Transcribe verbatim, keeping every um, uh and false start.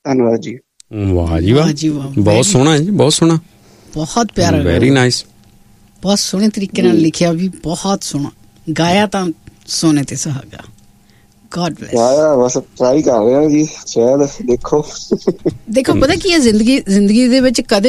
ਧੰਨਵਾਦ ਜੀ। ਵਾਹ ਜੀ ਵਾਹ, ਜੀ ਵਾਹ, ਬਹੁਤ ਸੋਹਣਾ ਹੈ ਜੀ, ਬਹੁਤ ਸੋਹਣਾ, ਬਹੁਤ ਪਿਆਰਾ, ਵੈਰੀ ਨਾਈਸ, ਬਹੁਤ ਸੋਹਣੇ ਤਰੀਕੇ ਨਾਲ ਲਿਖਿਆ ਵੀ, ਬਹੁਤ ਸੋਹਣਾ ਗਾਇਆ, ਤਾਂ ਸੋਨੇ ਤੇ ਸੁਹਾਗਾ। God bless। ਗਾਇਆ ਬਸ ਟਰਾਈ ਕਰ ਰਿਹਾ ਜੀ, ਸ਼ਾਇਦ ਦੇਖੋ। ਦੇਖੋ ਪਤਾ ਕੀ ਹੈ, ਜ਼ਿੰਦਗੀ ਜ਼ਿੰਦਗੀ ਦੇ ਵਿੱਚ ਕਦੇ